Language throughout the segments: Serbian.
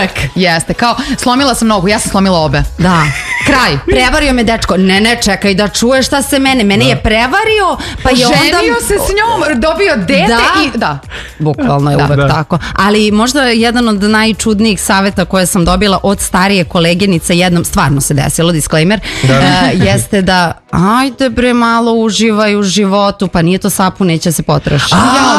Uvek. Jeste, kao slomila sam nogu, ja sam slomila obe. Da. Kraj. Prevario me dečko. Ne, čekaj da čuješ šta se mene je prevario, pa je onda... Ženio se s njom, dobio dete i... Da. Bukvalno je uvek tako. Ali možda jedan od najčudnijih saveta koje sam dobila od starije koleginice, jednom, stvarno se desilo, disclaimer, jeste da ajde bre malo uživaj u životu, pa nije to sapun, neće se potroši.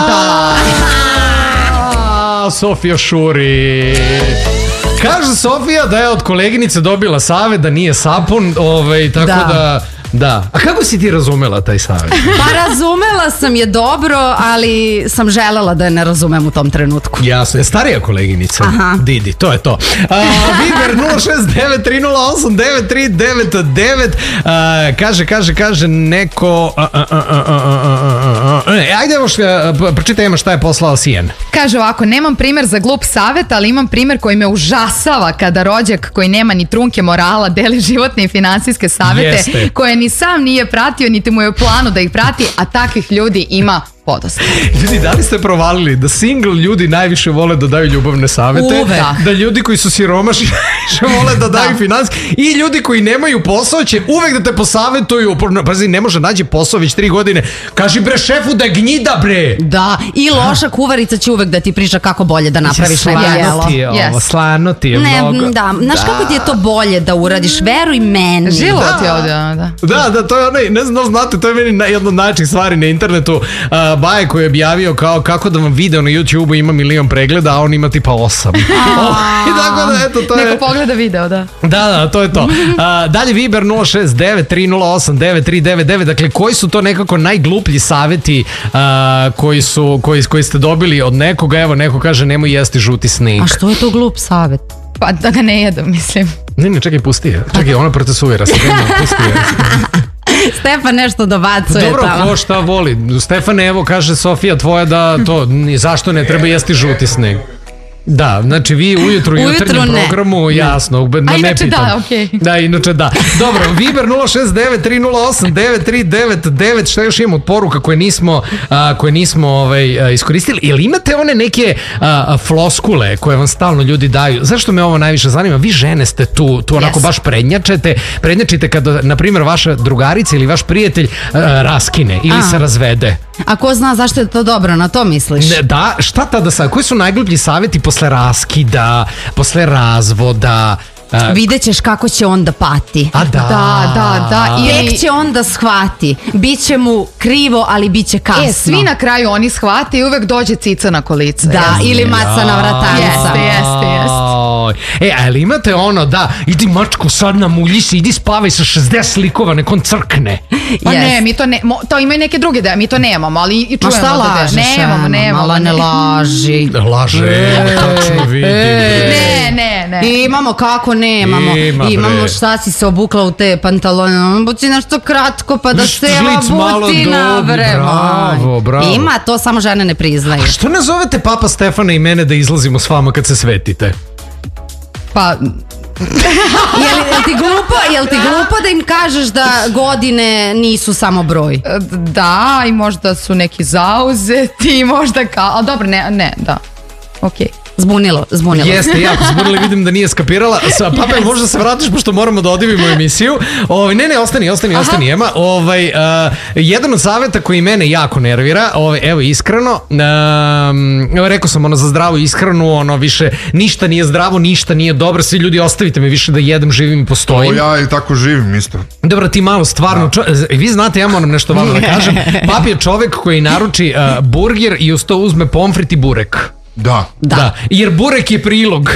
Sofija šuri. Kaže Sofija da je od koleginice dobila savet da nije sapun, tako da. A kako si ti razumela taj savjet? Pa razumela sam je dobro, ali sam želela da je ne razumem u tom trenutku. Jasno, je starija koleginica. Aha. Didi, to je to. Viber 069-308-939. Kaže neko... Ajde još pročitajmo šta je poslala Sijen. Kaže ovako, nemam primer za glup savjet, ali imam primer koji me užasava kada rođak koji nema ni trunke morala deli životne i finansijske savjete koje ni sam nije pratio, niti mu je u planu da ih prati, a takvih ljudi ima podosta. Ljudi, da li ste provalili da single ljudi najviše vole da daju ljubavne savete? Uvek. Da ljudi koji su siromašni najviše vole da daju finansijske i ljudi koji nemaju posao će uvek da te posavetuju. Pazi, ne može nađe posao već 3 godine. Kaži bre šefu da je gnjida bre. Da, i loša kuvarica će uvek da ti priča kako bolje da napraviš neko jelo. Slano ti je mnogo. Da, znaš kako ti je to bolje da uradiš, veruj meni. Život je ovdje, da. Da, to je onaj, ne znam da znate, to je meni jedna od najčih stvari na internetu. Baje koji je objavio kao kako da vam video na YouTube-u ima 1.000.000 pregleda, a on ima tipa 8. I tako da, eto, to je... Neko pogleda video, da. Da, to je to. Dalje Viber 069-308-9399. Dakle, koji su to nekako najgluplji savjeti koji ste dobili od nekoga? Evo, neko kaže nemoj jesti žuti sneg. A što je to glup savjet? Pa da ga ne jedem, mislim. Ne, čekaj, pusti je. Čekaj, ona procesuje se. Pusti je. Stefan nešto dobacuje. Dobro, ko šta voli. Stefane, evo kaže Sofija tvoja da to, zašto ne treba jesti žuti sneg? Da, znači vi ujutru jutarnjem programu, jasno, a inače da, okej. Da, inače da. Dobro, Viber 069-308-9399. Šta još imamo od poruka koje nismo iskoristili? Ili imate one neke floskule koje vam stalno ljudi daju? Zašto me ovo najviše zanima? Vi žene ste tu onako baš prednjačite kada, na primjer, vaša drugarica ili vaš prijatelj raskine ili se razvede. A ko zna zašto je to dobro, na to misliš? Da, šta tada sad? Koji su najgluplji savjeti posle raskida, posle razvoda? Vidjet ćeš kako će on da pati. A da. Tek će on da shvati. Biće mu krivo, ali bit će kasno. Svi na kraju oni shvate i uvek dođe cica na kolica. Da, ili maca na vratanca. Jeste. Ali imate ono, da, idi mačko sad namulji se, idi spavaj sa 60 likova, nek on crkne. Pa ne, mi to ne, to imaju neke druge da mi to nemamo, ali i čujemo. Ma šta lažeš? Nemamo. Ne laži. Laže, tačno vidi. Ne. Imamo kako nemamo. Imamo šta si se obukla u te pantalone. Buci nešto kratko pa da se buci na vrema. Bravo. Ima, to samo žene ne priznaju. A što ne zovete Papa Stefana i mene da izlazimo s vama kad se svetite? Pa... Jel ti glupo da im kažeš da godine nisu samo broj? Da, i možda su neki zauzeti, možda kao... Ali dobro, ne, da. Okej. Zbunilo. Jeste, jako zbunilo, vidim da nije skapirala. Pape, možda se vratiš pošto moramo da odivimo emisiju. Ne, ostani, Ema. Jedan od savjeta koji mene jako nervira, evo iskreno, rekao sam za zdravu ishranu, više ništa nije zdravo, ništa nije dobro, svi ljudi ostavite me više da jedem, živim i postojim. Ja i tako živim isto. Dobro, ti malo stvarno, vi znate, ja moram nešto vama da kažem, Pap je čovek koji naruči burger i uz to uzme pomfrit i burek. Da, jer burek je prilog.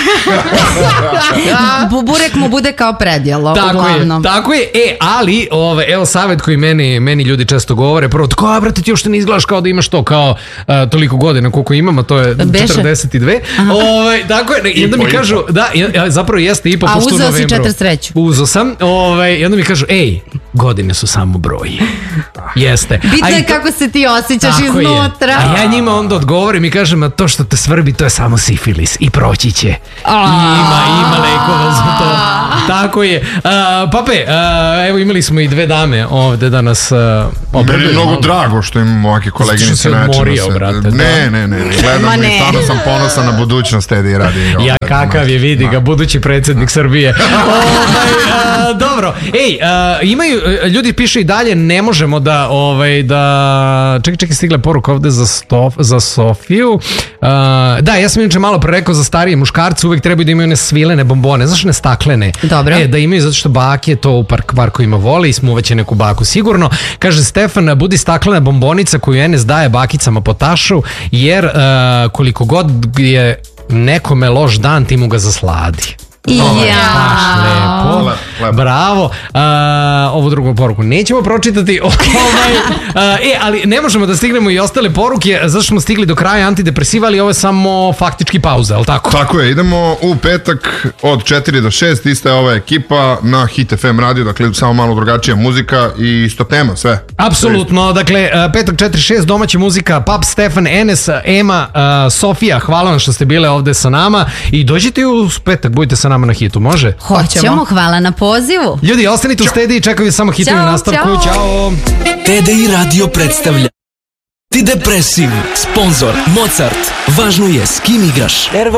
Burek mu bude kao predjelo, uglavnom. Tako je, ali evo savjet koji meni ljudi često govore. Prvo, tako, brate, ti još ne izgledaš kao da imaš to, kao toliko godina koliko imam, a to je 42. Tako je, i onda mi kažu, da, zapravo jeste i po pošto u novembru. A uzeo si 43. Uzeo sam, i onda mi kažu, godine su samo broj. Jeste. Bitno je kako se ti osjećaš iznutra. A ja njima onda odgovorim i kažem, a to što te svrbi, to je samo sifilis i proći će. Ima lekova za to. Tako je. Pape, evo imali smo i 2 dame ovde da nas Meni je mnogo drago što imam ovake koleginice načinu. Ne, gledam i stvarno sam ponosan na budućnost Edi radi. Ja kakav je, vidi ga, budući predsjednik Srbije. Dobro, imaju, ljudi piše i dalje, ne možemo da, čekaj, stigla poruka ovde za Sofiju. Da, ja sam inače malo pre rekao za starije muškarce, uvek trebaju da imaju one svilene bombone, znaš, ne staklene. Dobro. Da imaju, zato što bake to u parkovima vole i smuvaće neku baku sigurno. Kaže Stefan, budi staklena bombonica koju Enes daje bakicama po tašu, jer koliko god je nekome loš dan, ti mu ga zasladi. Lepo. Bravo. Ovu drugu poruku nećemo pročitati. Ali ne možemo da stignemo i ostale poruke, zašto smo stigli do kraja antidepresiva, ali ovo je samo faktički pauza, je li tako? Tako je, idemo u petak od 4 do 6, ista je ova ekipa na Hit FM radio, dakle samo malo drugačija muzika i isto tema, sve. Apsolutno, dakle petak 4-6, domaća muzika, Pap, Stefan, Enes, Ema, Sofija, hvala vam što ste bile ovde sa nama i dođite u petak, budite sa nama na Hitu, može? Hoćemo, hvala na pozivu. Ljudi, ostanite u Stedi i čekaju samo hitovi u nastavku. Ćao! TDI radio predstavlja Antidepresiv, sponsor Mozart. Važno je s kim igraš.